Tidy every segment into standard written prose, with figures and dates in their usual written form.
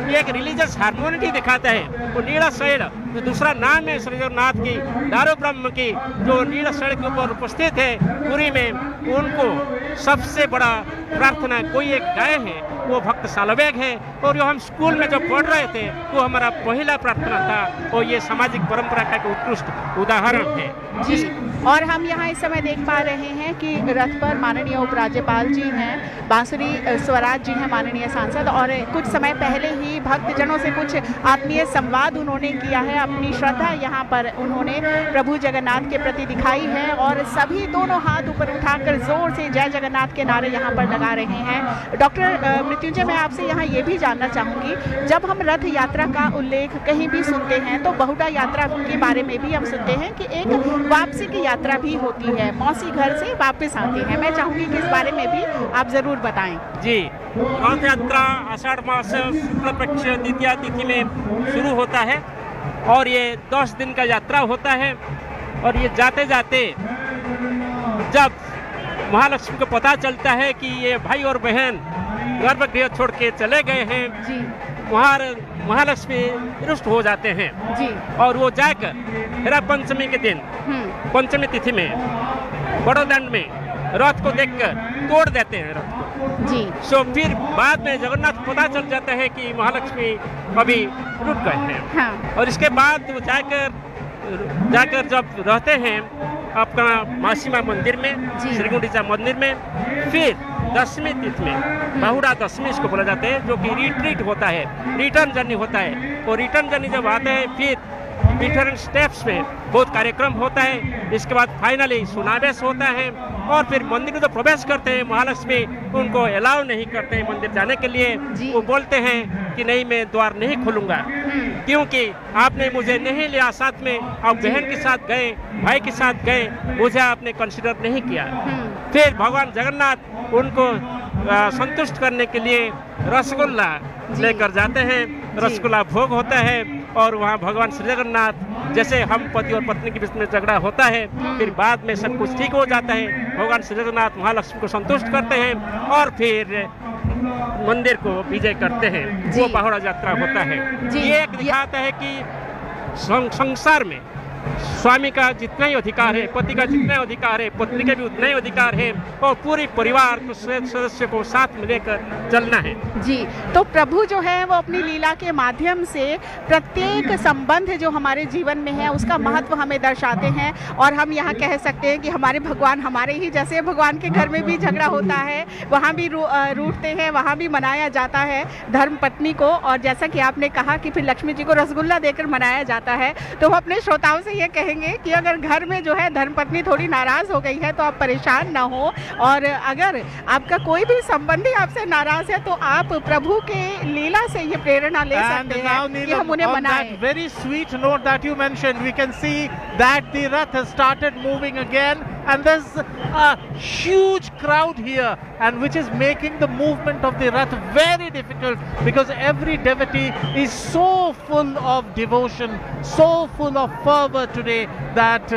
ये एक रिलीजियस हार्मोनिटी दिखाता है। वो नीला शैल जो दूसरा नाम है श्री जगन्नाथ की, दारू ब्रह्म की, जो नीला शैल के ऊपर उपस्थित है पुरी में, उनको सबसे बड़ा प्रार्थना कोई एक गाय है, वो भक्त सालवेग है। और जो हम स्कूल में जब पढ़ रहे थे वो हमारा पहला प्रार्थना था, और ये सामाजिक परंपरा का एक उत्कृष्ट उदाहरण है जी। और हम यहाँ इस समय देख पा रहे हैं कि रथ पर माननीय उपराज्यपाल जी हैं, बांसुरी स्वराज जी हैं, माननीय सांसद, और कुछ समय पहले ही भक्तजनों से कुछ आत्मीय संवाद उन्होंने किया है। अपनी श्रद्धा यहाँ पर उन्होंने प्रभु जगन्नाथ के प्रति दिखाई है, और सभी दोनों हाथ ऊपर उठाकर जोर से जय जगन्नाथ के नारे यहाँ पर लगा रहे हैं। डॉक्टर मृत्युंजय, मैं आपसे यहाँ ये भी जानना चाहूँगी, जब हम रथ यात्रा का उल्लेख कहीं भी सुनते हैं तो बहुड़ा यात्रा के बारे में भी हम सुनते हैं कि एक वापसी की यात्रा भी होती है, मौसी घर से वापस आती है। मैं चाहूँगी कि इस बारे में भी आप ज़रूर बताएं। जी, रथ यात्रा आषाढ़ मास शुक्ल पक्ष द्वितीया तिथि में शुरू होता है और ये 10 दिन का यात्रा होता है। और ये जाते जाते जब महालक्ष्मी को पता चलता है कि ये भाई और बहन गर्भगृह छोड़ के चले गए हैं जी, वहाँ महालक्ष्मी रुष्ट हो जाते हैं जी, और वो जाकर हेरा पंचमी के दिन, पंचमी तिथि में बड़ोदंड में रथ को देखकर तोड़ देते हैं रथ को जी। सो फिर बाद में जगन्नाथ को पता चल जाता है कि महालक्ष्मी अभी रुक गए हैं। हाँ। और इसके बाद वो जाकर जब रहते हैं अपना मासीमा मंदिर में, श्री गुंडीचा मंदिर में, फिर दशमी तिथि में बहुड़ा दशमी इसको बोला जाता है, जो कि रिट्रीट होता है, रिटर्न जर्नी होता है। और रिटर्न जर्नी जब आते हैं फिर डिफरेंट स्टेप्स में बहुत कार्यक्रम होता है। इसके बाद फाइनली सुनावेश होता है और फिर मंदिर में जो प्रवेश करते हैं महालक्ष्मी उनको अलाउ नहीं करते हैं मंदिर जाने के लिए। वो बोलते हैं कि नहीं, मैं द्वार नहीं खोलूंगा क्योंकि आपने मुझे नहीं लिया साथ में, आप बहन के साथ गए, भाई के साथ गए, मुझे आपने कंसिडर नहीं किया। फिर भगवान जगन्नाथ उनको संतुष्ट करने के लिए रसगुल्ला लेकर जाते हैं। रसगुल्ला भोग होता है और वहाँ भगवान श्री जगन्नाथ, जैसे हम पति और पत्नी के बीच में झगड़ा होता है, फिर बाद में सब कुछ ठीक हो जाता है। भगवान श्री जगन्नाथ महालक्ष्मी को संतुष्ट करते हैं और फिर मंदिर को विजय करते हैं। वो बहुड़ा यात्रा होता है। ये एक दिखाता है कि संसार में स्वामी का जितना ही अधिकार है, पति का जितना ही अधिकार है, पत्नी का भी उतना ही अधिकार है, और पूरी परिवार को सदस्य को साथ में लेकर चलना है। जी, तो प्रभु जो है वो अपनी लीला के माध्यम से प्रत्येक संबंध जो हमारे जीवन में है उसका महत्व हमें दर्शाते हैं। और हम यहाँ कह सकते हैं कि हमारे भगवान हमारे ही जैसे, भगवान के घर में भी झगड़ा होता है, वहाँ भी रूठते हैं, वहाँ भी मनाया जाता है धर्म पत्नी को। और जैसा कि आपने कहा कि फिर लक्ष्मी जी को रसगुल्ला देकर मनाया जाता है, तो हम अपने श्रोताओं से ये कहेंगे कि अगर घर में जो है धर्मपत्नी थोड़ी नाराज हो गई है तो आप परेशान ना हो, और अगर आपका कोई भी संबंधी आपसे नाराज है तो आप प्रभु के लीला से ये प्रेरणा ले सकते हैं कि हम उन्हें मनाएं। Very sweet note that you mentioned, we can see that the rath has started moving again, and there's a huge crowd here, and which is making the movement of the rath very difficult, because every devotee is so full of devotion, so full of fervor today, that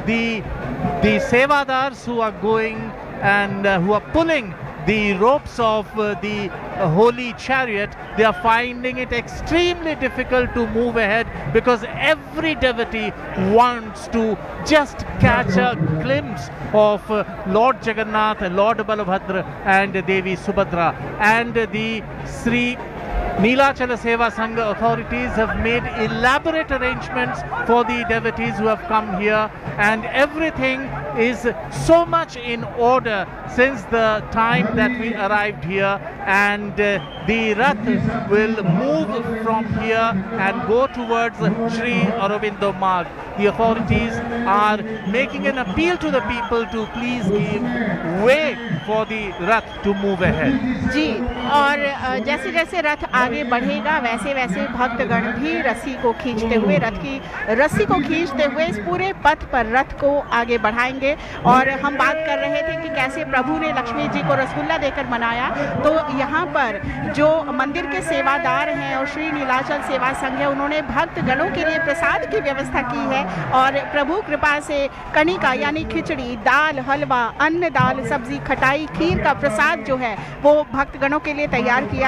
the sevadars who are going and who are pulling the ropes of the holy chariot, they are finding it extremely difficult to move ahead, because every devotee wants to just catch a glimpse of Lord Jagannath, Lord Balabhadra and Devi Subhadra. And the Sri Neelachala Seva Sangha authorities have made elaborate arrangements for the devotees who have come here, and everything is so much in order since the time that we arrived here. And the rath will move from here and go towards Sri Aurobindo Marg. The authorities are making an appeal to the people to please give way for the rath to move ahead. जी, और जैसे जैसे रथ आगे बढ़ेगा वैसे वैसे भक्तगण भी रस्सी को खींचते हुए, रथ की रस्सी को खींचते हुए इस पूरे पथ पर रथ को आगे बढ़ाएंगे। और हम बात कर रहे थे कि कैसे प्रभु ने लक्ष्मी जी को रसगुल्ला देकर मनाया, तो यहाँ पर जो मंदिर के सेवादार हैं और श्री नीलाचल सेवा संघ है, उन्होंने भक्तगणों के लिए प्रसाद की व्यवस्था की है। और प्रभु कृपा से कणिका यानी खिचड़ी, दाल, हलवा, अन्न, दाल, सब्जी, खटाई, खीर का प्रसाद जो है वो भक्तगणों के लिए तैयार किया